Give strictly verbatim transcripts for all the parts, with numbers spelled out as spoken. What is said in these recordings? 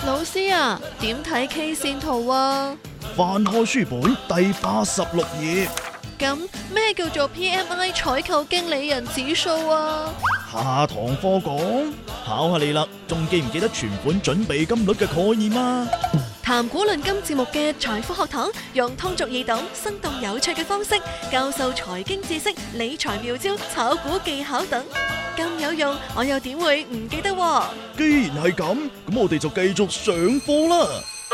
老師啊，點睇 K 線圖啊？ 翻開書本第八十六頁。 咁咩叫做 P M I 採購經理人指數啊？ 下堂課講，考下你啦，仲記唔記得存款準備金率嘅概念啊？ 談股論金節目嘅財富學堂，用通俗易懂、生動有趣嘅方式教授財經知識、理財妙招、炒股技巧等，咁有用，我又點會唔記得喎？ 既然係咁，咁我哋就繼續上課啦。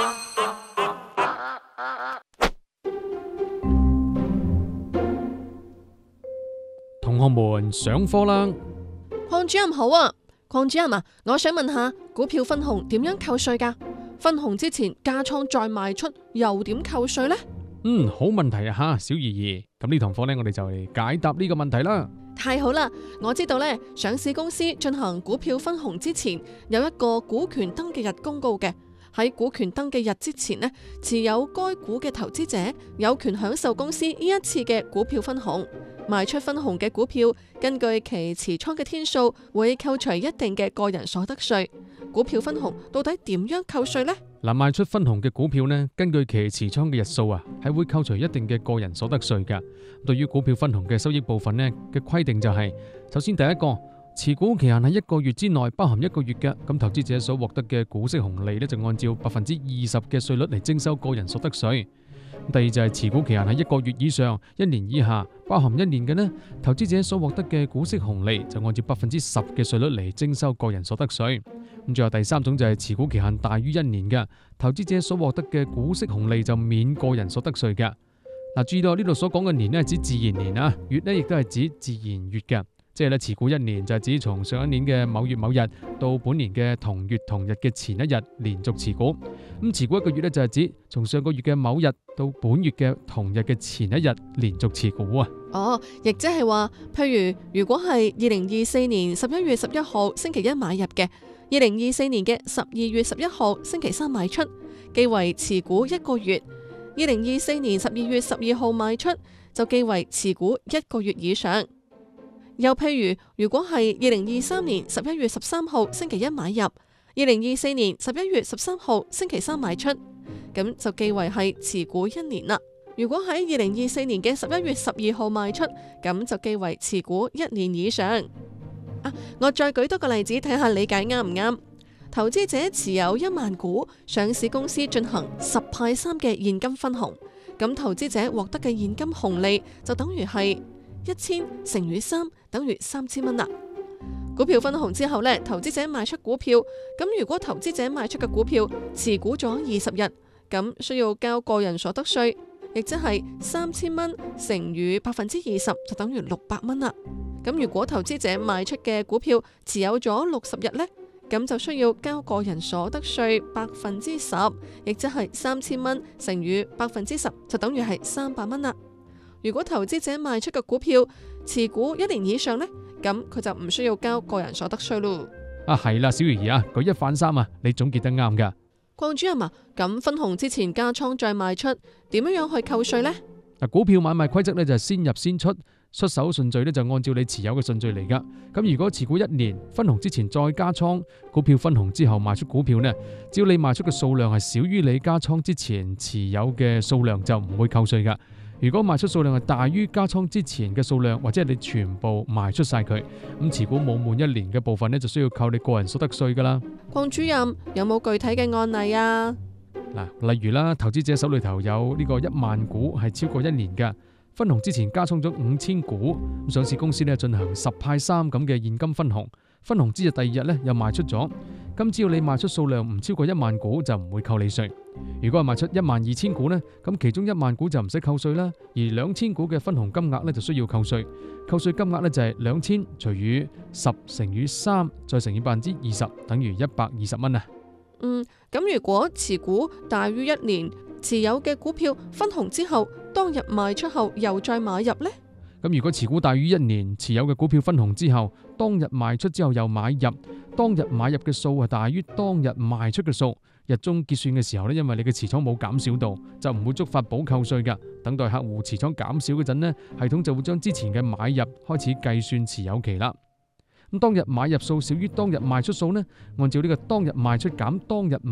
同學們上課啦！ 鄺主任好啊，鄺主任啊，我想問下股票分紅點樣扣稅㗎？分紅之前加倉再賣出又點扣稅呢？ 嗯，好問題啊吓，小怡怡。咁呢堂課呢，我哋就嚟解答呢個問題啦。 太好啦，我知道呢，上市公司進行股票分紅之前有一個股權登記日公告嘅。喺股權登記日之前呢，持有該股嘅投資者有權享受公司呢一次嘅股票分紅。賣出分紅嘅股票，根據其持倉嘅天數，會扣除一定嘅個人所得稅。股票分紅到底點樣扣稅呢？ 嗱，賣出分紅嘅股票呢，根據其持倉嘅日數啊，係會扣除一定嘅個人所得稅噶。對於股票分紅嘅收益部分呢嘅規定就係，首先第一個，持股期限喺一個月之內，包含一個月嘅，咁投資者所獲得嘅股息紅利呢，就按照百分之二十嘅稅率嚟徵收個人所得稅。第二就係持股期限喺一個月以上、一年以下，包含一年嘅呢，投資者所獲得嘅股息紅利就按照百分之十嘅稅率嚟徵收個人所得稅。咁最後第三種就係持股期限大於一年嘅，投資者所獲得嘅股息紅利就免個人所得稅嘅。嗱，注意到呢度所講嘅年呢係指自然年啊，月呢亦都係指自然月嘅。即係咧，持股一年就係指從上一年嘅某月某日到本年嘅同月同日嘅前一日連續持股。咁持股一個月咧就係指從上個月嘅某日到本月嘅同日嘅前一日連續持股啊。 哦，亦即係話，譬如如果係二零二四年十一月十一號星期一買入嘅，二零二四年嘅十二月十一號星期三賣出，記為持股一個月；二零二四年十二月十二號賣出，就記為持股一個月以上。又譬如，如果係二零二三年十一月十三號星期一買入，二零二四年十一月十三號星期三賣出，咁就記為係持股一年啦。如果喺二零二四年嘅十一月十二號賣出，咁就記為持股一年以上。啊，我再舉多個例子睇下理解啱唔啱？投資者持有一萬股，上市公司進行十派三嘅現金分紅，咁投資者獲得嘅現金紅利就等於係一千乘以三等於三千蚊啦。股票分紅之後呢，投資者賣出股票，咁如果投資者賣出嘅股票持股咗二十日，咁需要交個人所得稅，亦即係三千蚊乘以百分之二十就等於六百蚊啦。咁如果投資者賣出嘅股票持有咗六十日呢，咁就需要交個人所得稅百分之十，亦即係三千蚊乘以百分之十就等於係三百蚊啦。如果投資者賣出嘅股票持股一年以上呢，咁佢就唔需要交個人所得稅咯。 啊，係啦，小魚兒啊，舉一反三啊，你總結得啱噶。 鄺主任啊，咁分紅之前加倉再賣出，點樣樣去扣稅呢？ 嗱，股票買賣規則呢就係先入先出，出手順序呢就按照你持有嘅順序嚟噶。咁如果持股一年，分紅之前再加倉，股票分紅之後賣出股票呢，只要你賣出嘅數量係少於你加倉之前持有嘅數量，就唔會扣稅噶。如果賣出數量係大於加倉之前嘅數量，或者係你全部賣出晒佢，咁持股冇滿一年嘅部分呢，就需要扣你個人所得稅噶啦。 鄺主任有冇具體嘅案例啊？ 嗱，例如啦，投資者手裏頭有呢個一萬股係超過一年嘅，分紅之前加倉咗五千股，咁上市公司呢進行十派三咁嘅現金分紅，分紅之日第二日呢又賣出咗，咁只要你賣出數量唔超過一萬股就唔會扣你稅。如果係賣出一萬二千股呢，咁其中一萬股就唔使扣稅啦，而兩千股嘅分紅金額呢就需要扣稅。扣稅金額呢就係兩千除以十乘以三再乘以百分之二十，等於一百二十蚊啊。 嗯，咁如果持股大於一年，持有嘅股票分紅之後，當日賣出後又再買入呢？ 咁如果持股大於一年，持有嘅股票分紅之後，當日賣出之後又買入，當日買入嘅數係大於當日賣出嘅數，日中結算嘅時候呢，因為你嘅持倉冇減少到，就唔會觸發補扣稅噶。等待客戶持倉減少嗰陣呢，系統就會將之前嘅買入開始計算持有期啦。咁當日買入數少於當日賣出數呢，按照呢個當日賣出減當日